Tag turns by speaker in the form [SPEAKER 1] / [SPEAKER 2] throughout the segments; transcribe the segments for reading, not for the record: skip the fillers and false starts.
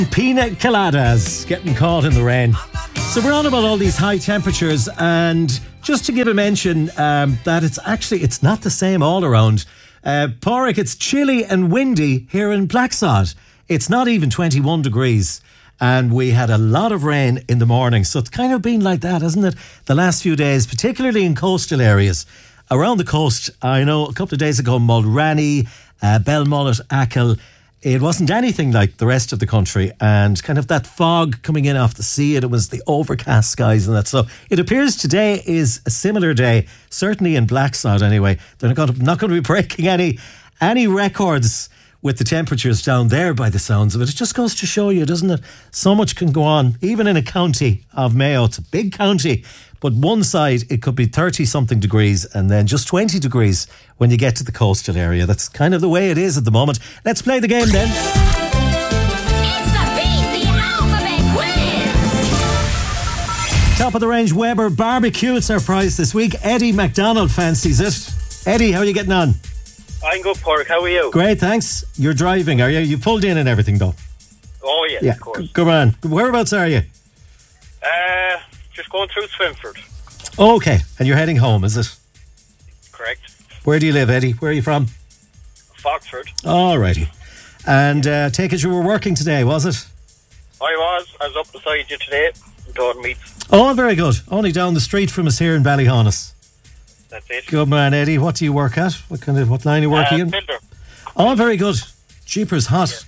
[SPEAKER 1] Pina coladas, getting caught in the rain. So we're on about all these high temperatures, and just to give a mention that it's not the same all around. Pádraig, it's chilly and windy here in Blacksod. It's not even 21 degrees, and we had a lot of rain in the morning. So it's kind of been like that, hasn't it, the last few days, particularly in coastal areas. Around the coast, I know a couple of days ago, Mulranny, Belmullet, Achill, it wasn't anything like the rest of the country, and kind of that fog coming in off the sea, and it was the overcast skies and that. So it appears today is a similar day, certainly in Blacksod anyway. They're not going to be breaking any records with the temperatures down there by the sounds of it. It just goes to show you, doesn't it? So much can go on, even in a county of Mayo. It's a big county, but one side it could be 30-something degrees and then just 20 degrees when you get to the coastal area. That's kind of the way it is at the moment. Let's play the game then.
[SPEAKER 2] It's the Beat the Alphabet Quiz.
[SPEAKER 1] Top of the range Weber barbecue. It's our prize this week. Eddie McDonald fancies it. Eddie, how are you getting on?
[SPEAKER 3] I'm good, Pádraig. How are you?
[SPEAKER 1] Great, thanks. You're driving, are you? You pulled in and everything, though.
[SPEAKER 3] Oh, yes, of course.
[SPEAKER 1] Come on. Whereabouts are you?
[SPEAKER 3] Just going through Swinford.
[SPEAKER 1] Okay, and you're heading home, is it?
[SPEAKER 3] Correct.
[SPEAKER 1] Where do you live, Eddie? Where are you from?
[SPEAKER 3] Foxford.
[SPEAKER 1] Alrighty. And take it you were working today, was it?
[SPEAKER 3] I was up beside you today, doing meets.
[SPEAKER 1] Oh, very good. Only down the street from us here in Ballyhonus.
[SPEAKER 3] That's it.
[SPEAKER 1] Good man, Eddie. What do you work at? What line are you working in?
[SPEAKER 3] Builder.
[SPEAKER 1] Oh, very good. Jeepers, hot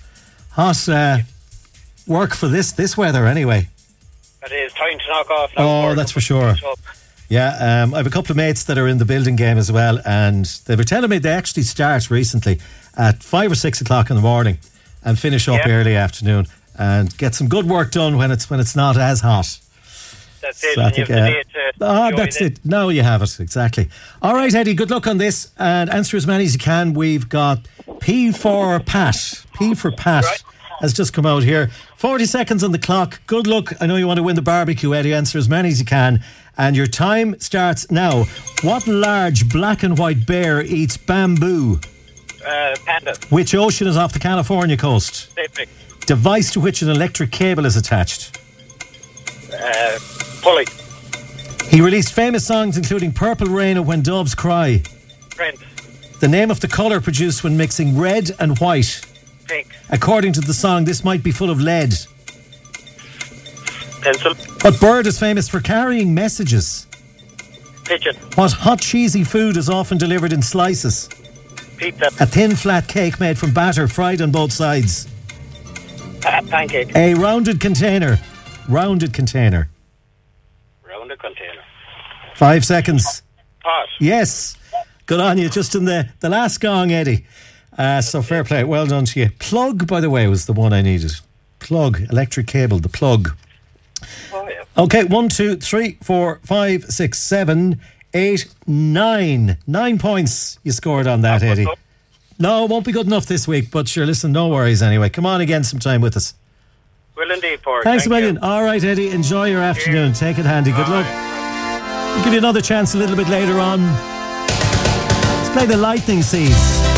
[SPEAKER 1] work for this weather anyway.
[SPEAKER 3] It is time to knock off now.
[SPEAKER 1] Oh, that's for sure. Yeah, I have a couple of mates that are in the building game as well, and they were telling me they actually start recently at 5 or 6 o'clock in the morning and finish up early afternoon and get some good work done when it's not as hot.
[SPEAKER 3] That's it.
[SPEAKER 1] So I think, that's
[SPEAKER 3] it.
[SPEAKER 1] it. Now you have it, exactly. All right, Eddie, good luck on this and answer as many as you can. We've got P for Pat. P for Pat has just come out here. 40 seconds on the clock. Good luck. I know you want to win the barbecue, Eddie. Answer as many as you can. And your time starts now. What large black and white bear eats bamboo?
[SPEAKER 3] Panda.
[SPEAKER 1] Which ocean is off the California coast?
[SPEAKER 3] Pacific.
[SPEAKER 1] Device to which an electric cable is attached?
[SPEAKER 3] Pulley.
[SPEAKER 1] He released famous songs including Purple Rain and When Doves Cry.
[SPEAKER 3] Brent.
[SPEAKER 1] The name of the colour produced when mixing red and white.
[SPEAKER 3] Pink.
[SPEAKER 1] According to the song, this might be full of lead.
[SPEAKER 3] Pencil.
[SPEAKER 1] What bird is famous for carrying messages?
[SPEAKER 3] Pigeon.
[SPEAKER 1] What hot cheesy food is often delivered in slices?
[SPEAKER 3] Pizza.
[SPEAKER 1] A thin flat cake made from batter fried on both sides.
[SPEAKER 3] Pancake.
[SPEAKER 1] A rounded container. Rounded container.
[SPEAKER 3] Rounded container.
[SPEAKER 1] 5 seconds.
[SPEAKER 3] Pot.
[SPEAKER 1] Yes. Good on you. Just in the last gong, Eddie. So fair play. Well done to you. Plug, by the way, was the one I needed. Plug. Electric cable. The plug.
[SPEAKER 3] Oh, yeah.
[SPEAKER 1] Okay. 1, 2, 3, 4, 5, 6, 7, 8, 9. 9 points you scored on that, Eddie. No, it won't be good enough this week, but sure, listen, no worries anyway. Come on again sometime with us.
[SPEAKER 3] Will indeed, Pádraig.
[SPEAKER 1] Thanks a million. All right, Eddie, enjoy your afternoon. Take it handy. Good luck. We'll give you another chance a little bit later on. Let's play the Lightning Seeds.